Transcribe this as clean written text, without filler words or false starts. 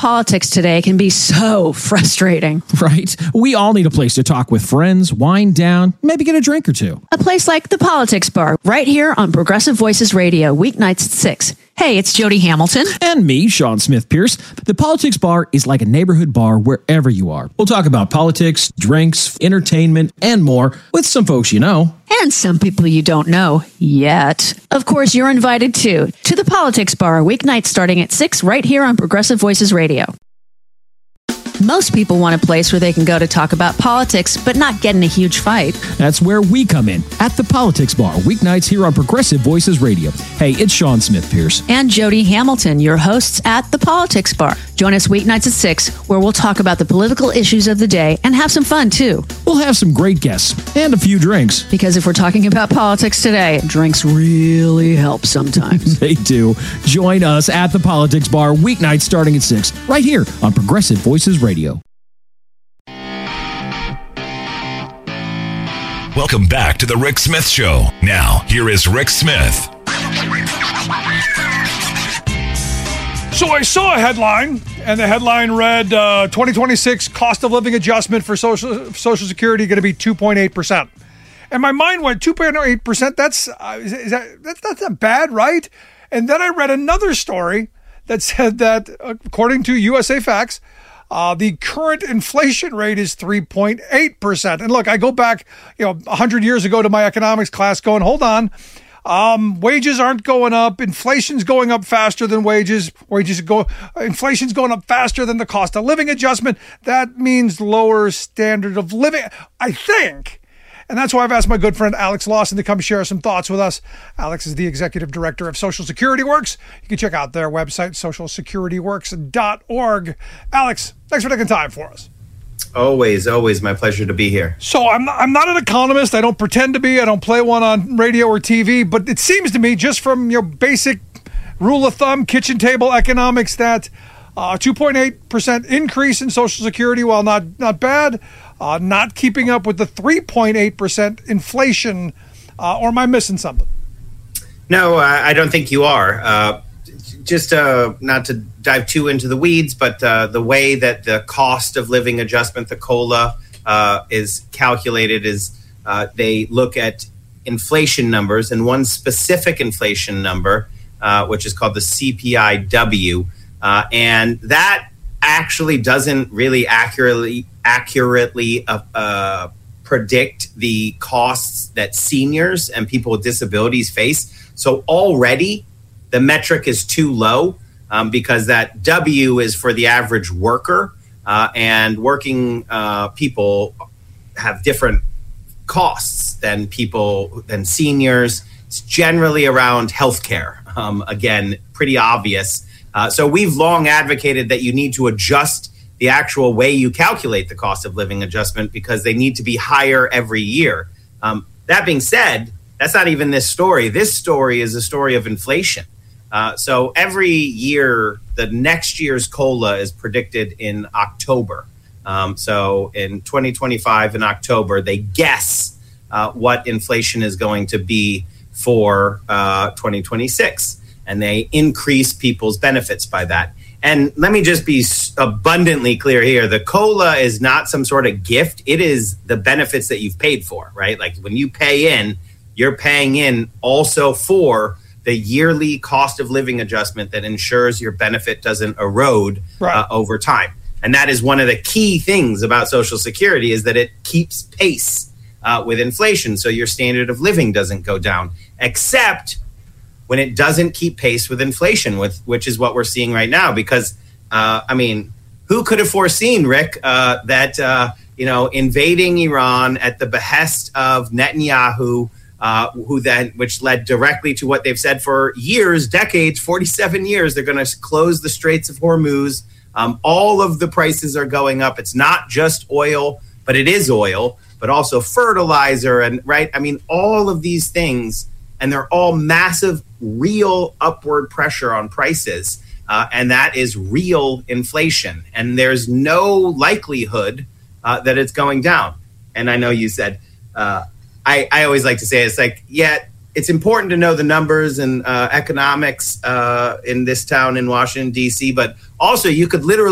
politics today can be so frustrating. Right? We all need a place to talk with friends, wind down, maybe get a drink or two. A place like the Politics Bar, right here on Progressive Voices Radio, weeknights at 6. Hey, it's Jody Hamilton. And me, Sean Smith Pierce. The Politics Bar is like a neighborhood bar wherever you are. We'll talk about politics, drinks, entertainment, and more with some folks you know. And some people you don't know yet. Of course, you're invited too to the Politics Bar, weeknights starting at 6 right here on Progressive Voices Radio. Most people want a place where they can go to talk about politics, but not get in a huge fight. That's where we come in, at the Politics Bar, weeknights here on Progressive Voices Radio. Hey, it's Sean Smith Pierce. And Jody Hamilton, your hosts at the Politics Bar. Join us weeknights at 6, where we'll talk about the political issues of the day and have some fun, too. We'll have some great guests and a few drinks. Because if we're talking about politics today, drinks really help sometimes. They do. Join us at the Politics Bar, weeknights starting at 6, right here on Progressive Voices Radio. Welcome back to the Rick Smith Show. Now, here is Rick Smith. So I saw a headline, and the headline read, 2026 cost of living adjustment for Social Security going to be 2.8%. And my mind went, 2.8%, that's not bad, right? And then I read another story that said that, according to USA Facts, the current inflation rate is 3.8%. And look, I go back, 100 years ago to my economics class going, hold on, wages aren't going up. Inflation's going up faster than wages. Inflation's going up faster than the cost of living adjustment. That means lower standard of living, I think. And that's why I've asked my good friend Alex Lawson to come share some thoughts with us. Alex is the executive director of Social Security Works. You can check out their website, socialsecurityworks.org. Alex, thanks for taking time for us. Always my pleasure to be here. So I'm not an economist. I don't pretend to be. I don't play one on radio or TV. But it seems to me, just from your basic rule of thumb, kitchen table economics, that 2.8% increase in Social Security, while not bad, not keeping up with the 3.8% inflation, or am I missing something? No, I don't think you are. Just not to dive too into the weeds, but the way that the cost of living adjustment, the COLA, is calculated is they look at inflation numbers, and one specific inflation number, which is called the CPIW, and that actually doesn't really accurately predict the costs that seniors and people with disabilities face. So already the metric is too low because that W is for the average worker, and working people have different costs than seniors. It's generally around healthcare. Again, pretty obvious. So we've long advocated that you need to adjust the actual way you calculate the cost of living adjustment because they need to be higher every year. That being said, that's not even this story. This story is a story of inflation. So every year, the next year's COLA is predicted in October. So in 2025 in October, they guess what inflation is going to be for 2026. And they increase people's benefits by that. And let me just be abundantly clear here. The COLA is not some sort of gift. It is the benefits that you've paid for, right? Like when you pay in, you're paying in also for the yearly cost of living adjustment that ensures your benefit doesn't erode over time. And that is one of the key things about Social Security is that it keeps pace with inflation. So your standard of living doesn't go down, except when it doesn't keep pace with inflation, which is what we're seeing right now. Because, who could have foreseen, Rick, that invading Iran at the behest of Netanyahu, which led directly to what they've said for years, decades, 47 years, they're going to close the Straits of Hormuz. All of the prices are going up. It's not just oil, but it is oil, but also fertilizer and all of these things. And they're all massive, real upward pressure on prices. And that is real inflation. And there's no likelihood that it's going down. And I know you said, I always like to say, it's important to know the numbers and economics in this town in Washington, D.C., but also you could literally